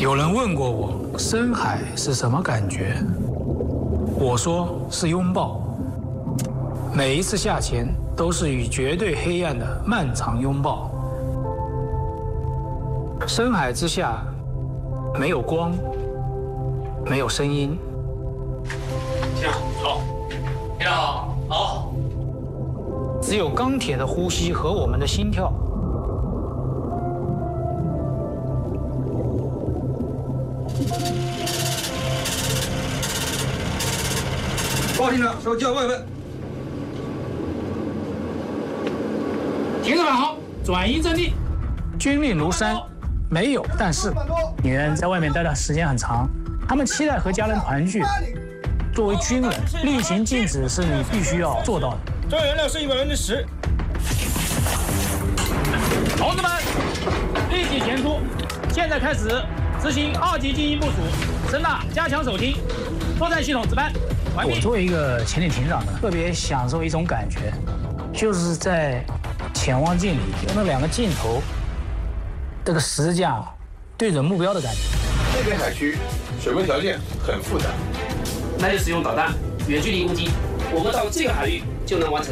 有人问过我，深海是什么感觉？我说是拥抱。每一次下潜都是与绝对黑暗的漫长拥抱。深海之下，没有光，没有声音。 听好，听好，好。 只有钢铁的呼吸和我们的心跳。 报警长，手叫外问。 停止返航，转移阵地。 军令如山，没有但是。 女人在外面待的时间很长，她们期待和家人团聚。作为军人，例行禁止是你必须要做到的。 装燃料是10%。 同志们，立即前出！现在开始执行2级精英部署，声呐加强手听，作战系统值班。完毕。 我作为一个潜艇艇长呢，特别享受一种感觉，就是在潜望镜里有那2个镜头，这个石架对准目标的感觉。 这片海区水文条件很复杂， 那就使用导弹远距离攻击，我们到这个海域就能完成。